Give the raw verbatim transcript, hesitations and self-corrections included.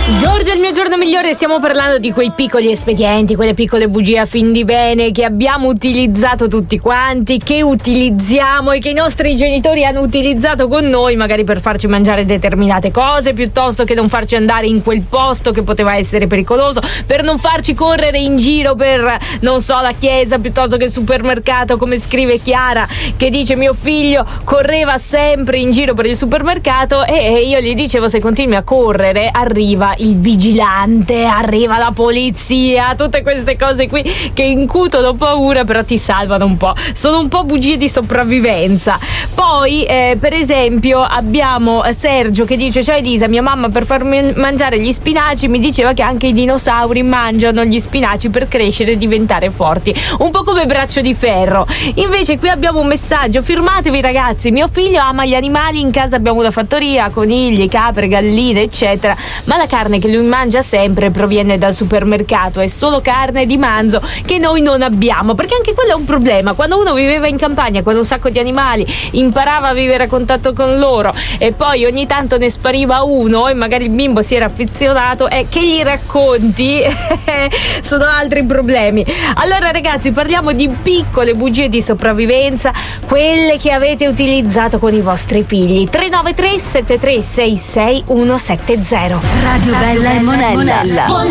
Giorgio, il mio giorno migliore, stiamo parlando di quei piccoli espedienti, quelle piccole bugie a fin di bene che abbiamo utilizzato tutti quanti, che utilizziamo e che i nostri genitori hanno utilizzato con noi, magari per farci mangiare determinate cose, piuttosto che non farci andare in quel posto che poteva essere pericoloso, per non farci correre in giro per, non so, la chiesa piuttosto che il supermercato, come scrive Chiara, che dice: mio figlio correva sempre in giro per il supermercato e io gli dicevo: se continui a correre arriva il vigilante, arriva la polizia, tutte queste cose qui che incutono paura però ti salvano un po', sono un po' bugie di sopravvivenza. Poi eh, per esempio abbiamo Sergio che dice: ciao Elisa, mia mamma per farmi mangiare gli spinaci mi diceva che anche i dinosauri mangiano gli spinaci per crescere e diventare forti, un po' come Braccio di Ferro. Invece qui abbiamo un messaggio: firmatevi ragazzi, mio figlio ama gli animali, in casa abbiamo una fattoria, conigli, capre, galline eccetera, ma la carne che lui mangia sempre proviene dal supermercato, è solo carne di manzo che noi non abbiamo, perché anche quello è un problema. Quando uno viveva in campagna con un sacco di animali, imparava a vivere a contatto con loro e poi ogni tanto ne spariva uno e magari il bimbo si era affezionato, e che gli racconti sono altri problemi. Allora ragazzi, parliamo di piccole bugie di sopravvivenza, quelle che avete utilizzato con i vostri figli. Tre nove tre sette tre sei sei uno sette zero. Radio Bella e Monella.